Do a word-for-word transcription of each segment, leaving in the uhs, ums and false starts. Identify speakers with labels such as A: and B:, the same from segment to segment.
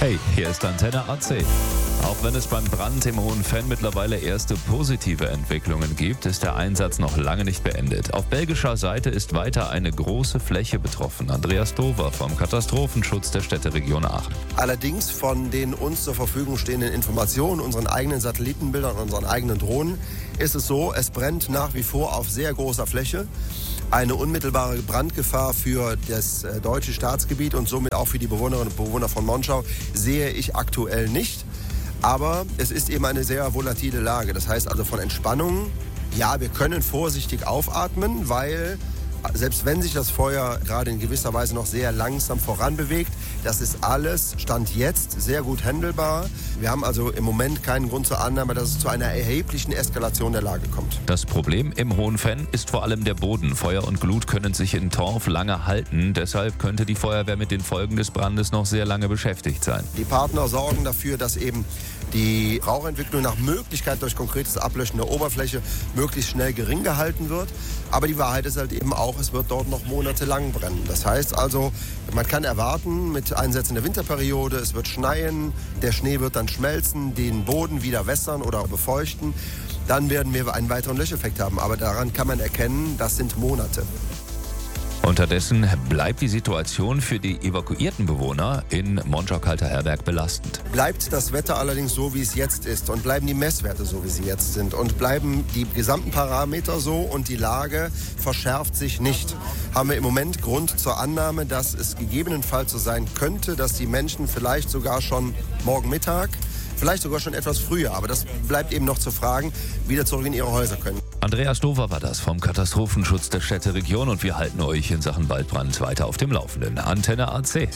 A: Hey, hier ist Antenne A C. Auch wenn es beim Brand im Hohenfenn mittlerweile erste positive Entwicklungen gibt, ist der Einsatz noch lange nicht beendet. Auf belgischer Seite ist weiter eine große Fläche betroffen. Andreas Dover vom Katastrophenschutz der Städteregion Aachen.
B: Allerdings von den uns zur Verfügung stehenden Informationen, unseren eigenen Satellitenbildern, unseren eigenen Drohnen, ist es so, es brennt nach wie vor auf sehr großer Fläche. Eine unmittelbare Brandgefahr für das äh, deutsche Staatsgebiet und somit auch für die Bewohnerinnen und Bewohner von Monschau sehe ich aktuell nicht. Aber es ist eben eine sehr volatile Lage. Das heißt also von Entspannung, ja, wir können vorsichtig aufatmen, weil selbst wenn sich das Feuer gerade in gewisser Weise noch sehr langsam voranbewegt, das ist alles, Stand jetzt, sehr gut handelbar. Wir haben also im Moment keinen Grund zur Annahme, dass es zu einer erheblichen Eskalation der Lage kommt.
A: Das Problem im Hohenfenn ist vor allem der Boden. Feuer und Glut können sich in Torf lange halten. Deshalb könnte die Feuerwehr mit den Folgen des Brandes noch sehr lange beschäftigt sein.
B: Die Partner sorgen dafür, dass eben die Rauchentwicklung nach Möglichkeit durch konkretes Ablöschen der Oberfläche möglichst schnell gering gehalten wird. Aber die Wahrheit ist halt eben auch, es wird dort noch monatelang brennen. Das heißt also, man kann erwarten, mit Einsetzen der Winterperiode, es wird schneien, der Schnee wird dann schmelzen, den Boden wieder wässern oder befeuchten. Dann werden wir einen weiteren Löscheffekt haben. Aber daran kann man erkennen, das sind Monate.
A: Unterdessen bleibt die Situation für die evakuierten Bewohner in Monschau-Kalterherberg belastend.
B: Bleibt das Wetter allerdings so, wie es jetzt ist und bleiben die Messwerte so, wie sie jetzt sind und bleiben die gesamten Parameter so und die Lage verschärft sich nicht, haben wir im Moment Grund zur Annahme, dass es gegebenenfalls so sein könnte, dass die Menschen vielleicht sogar schon morgen Mittag, vielleicht sogar schon etwas früher, aber das bleibt eben noch zu fragen, wieder zurück in ihre Häuser können.
A: Andreas Dover war das vom Katastrophenschutz der Städteregion und wir halten euch in Sachen Waldbrand weiter auf dem Laufenden. Antenne A C.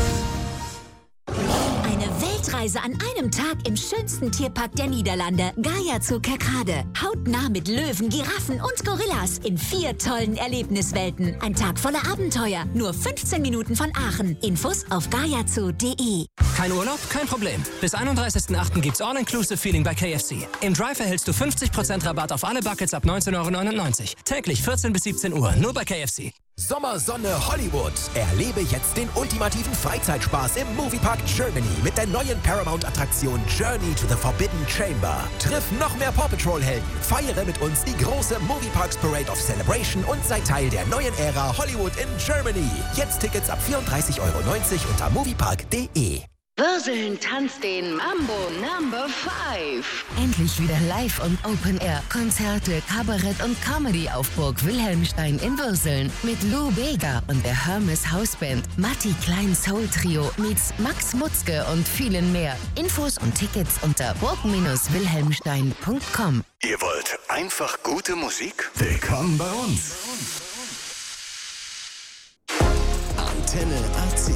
C: Reise an einem Tag im schönsten Tierpark der Niederlande, Gaia Zoo Kerkrade. Hautnah mit Löwen, Giraffen und Gorillas in vier tollen Erlebniswelten. Ein Tag voller Abenteuer, nur fünfzehn Minuten von Aachen. Infos auf gaiazoo punkt de.
D: Kein Urlaub? Kein Problem. Bis einunddreißigsten achten gibt's All-Inclusive Feeling bei K F C. Im Drive erhältst du fünfzig Prozent Rabatt auf alle Buckets ab neunzehn Euro neunundneunzig. Täglich vierzehn bis siebzehn Uhr, nur bei K F C.
E: Sommersonne Hollywood. Erlebe jetzt den ultimativen Freizeitspaß im Moviepark Germany mit der neuen Paramount-Attraktion Journey to the Forbidden Chamber. Triff noch mehr Paw Patrol-Helden, feiere mit uns die große Movieparks Parade of Celebration und sei Teil der neuen Ära Hollywood in Germany. Jetzt Tickets ab vierunddreißig Euro neunzig unter moviepark punkt de.
F: Würseln tanzt den Mambo Number fünf.
G: Endlich wieder live und Open Air. Konzerte, Kabarett und Comedy auf Burg Wilhelmstein in Würseln. Mit Lou Bega und der Hermes Hausband. Matti Klein Soul Trio meets Max Mutzke und vielen mehr. Infos und Tickets unter burg Bindestrich wilhelmstein punkt com.
H: Ihr wollt einfach gute Musik? Willkommen bei uns. Antenne A C.